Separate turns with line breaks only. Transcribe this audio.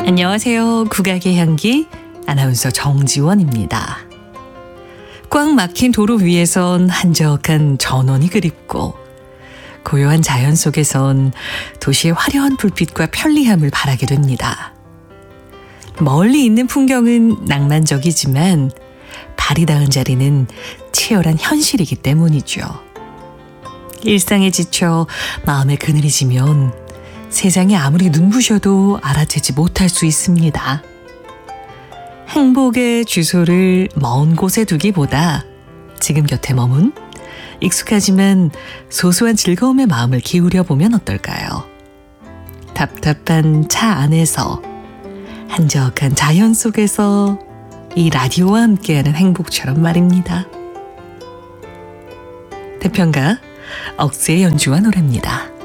안녕하세요. 국악의 향기 아나운서 정지원입니다. 꽉 막힌 도로 위에선 한적한 전원이 그립고 고요한 자연 속에선 도시의 화려한 불빛과 편리함을 바라게 됩니다. 멀리 있는 풍경은 낭만적이지만 발이 닿은 자리는 치열한 현실이기 때문이죠. 일상에 지쳐 마음에 그늘이 지면 세상에 아무리 눈부셔도 알아채지 못할 수 있습니다. 행복의 주소를 먼 곳에 두기보다 지금 곁에 머문 익숙하지만 소소한 즐거움의 마음을 기울여 보면 어떨까요? 답답한 차 안에서 한적한 자연 속에서 이 라디오와 함께하는 행복처럼 말입니다. 대평가 억새의 연주와 노래입니다.